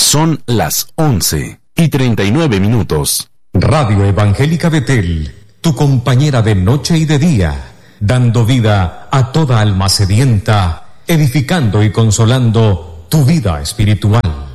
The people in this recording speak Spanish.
Son las 11:39. Radio Evangélica Betel, tu compañera de noche y de día, dando vida a toda alma sedienta, edificando y consolando tu vida espiritual.